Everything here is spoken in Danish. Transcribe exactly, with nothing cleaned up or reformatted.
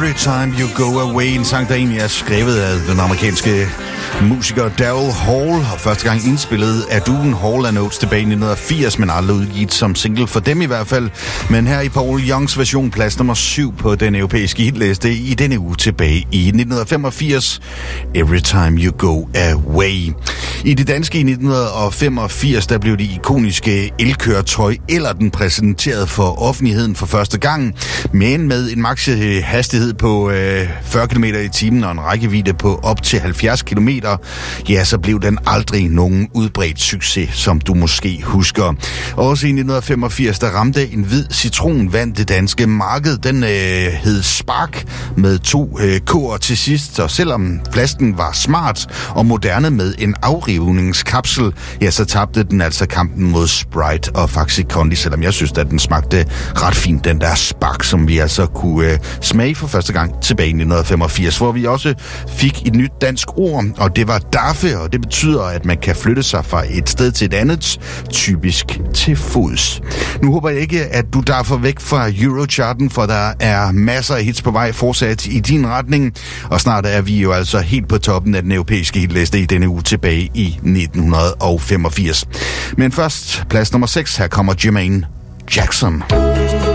Every Time You Go Away, en sang, der egentlig er skrevet af den amerikanske musiker Daryl Hall, og første gang indspillet af duoen Hall and Oates tilbage i nitten firs, men aldrig udgivet som single for dem i hvert fald. Men her i Paul Youngs version, plads nummer syv på den europæiske hitliste i denne uge tilbage i nitten femogfirs. Every Time You Go Away. I det danske i nitten femogfirs, der blev det ikoniske elkøretøj Ellerten præsenteret for offentligheden for første gang, men med en maks hastighed på øh, fyrre kilometer i timen og en rækkevidde på op til halvfjerds kilometer, ja, så blev den aldrig nogen udbredt succes, som du måske husker. Også i nitten femogfirs, der ramte en hvid citron vandt det danske marked. Den øh, hed Spark med to øh, k'er til sidst, og selvom flasken var smart og moderne med en afrivningskapsel, ja, så tabte den altså kampen mod Sprite og Faxi Kondi, selvom jeg synes, at den smagte ret fint, den der Spark, som vi altså kunne øh, smage for første gang tilbage i nitten femogfirs, hvor vi også fik et nyt dansk ord, og det var daffe, og det betyder, at man kan flytte sig fra et sted til et andet, typisk til fods. Nu håber jeg ikke, at du daffer væk fra Eurocharten, for der er masser af hits på vej fortsat i din retning, og snart er vi jo altså helt på toppen af den europæiske hitliste i denne uge tilbage i nitten femogfirs. Men først, plads nummer seks, her kommer Jermaine Jackson.